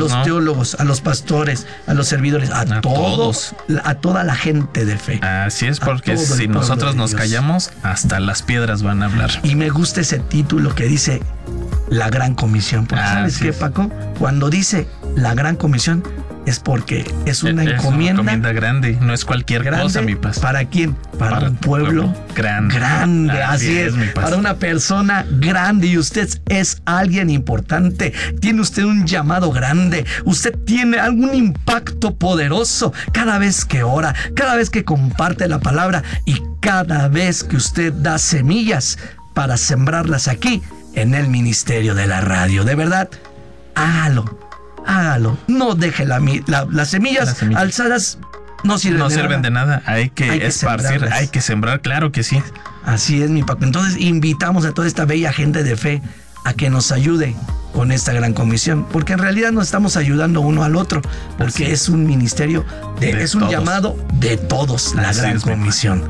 los teólogos, a los pastores, a los servidores, a todos, a toda la gente de fe. Así es, porque si nosotros nos callamos, hasta las piedras van a hablar. Y me gusta ese título que dice la Gran Comisión. Porque ¿sabes qué, Paco? Cuando dice la Gran Comisión es porque es una encomienda. Es una encomienda grande, no es cualquier cosa, mi pastor. ¿Para quién? Para un pueblo grande. Así es, para una persona grande. Y usted es alguien importante. Tiene usted un llamado grande. Usted tiene algún impacto poderoso cada vez que ora, cada vez que comparte la palabra y cada vez que usted da semillas para sembrarlas aquí en el ministerio de la radio. De verdad, hágalo. No deje las semillas alzadas. No sirven de nada. Hay que esparcir, hay que sembrar, claro que sí. Así es, mi Paco. Entonces invitamos a toda esta bella gente de fe a que nos ayude con esta gran comisión, porque en realidad nos estamos ayudando uno al otro, porque es un ministerio, es un todos. Llamado de todos, la gran comisión.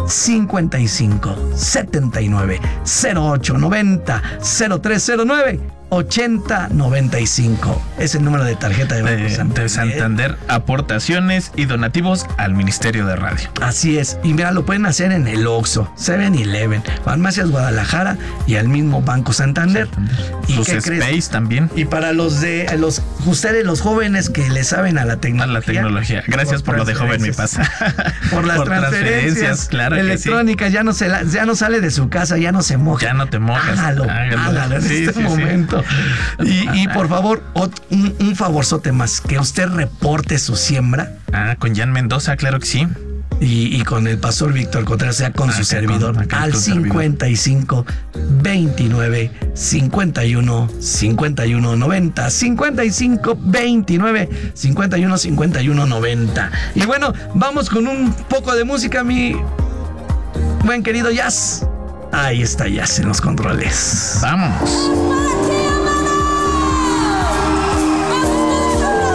55 79 08 90 0309 8095 es el número de tarjeta de Banco Santander. De Santander, aportaciones y donativos al Ministerio de Radio. Así es, y mira, lo pueden hacer en el Oxxo, 7-Eleven, Farmacias Guadalajara y al mismo Banco Santander. ¿Y sus Space también? Y para ustedes los jóvenes que le saben a la tecnología. A la tecnología. Gracias por lo de joven, mi pasa. Por las transferencias claro, electrónicas, sí. ya no sale de su casa, ya no se moja. Ya no te mojas. Hágalo en este momento. Y por favor, un favorzote más, que usted reporte su siembra. Con Jan Mendoza, claro que sí. Y con el pastor Víctor Contreras, o sea, con su servidor, al 55 29 51 51 90. 55 29 51 51 90. Y bueno, vamos con un poco de música, mi buen querido Jazz. Ahí está Jazz en los controles. Vamos.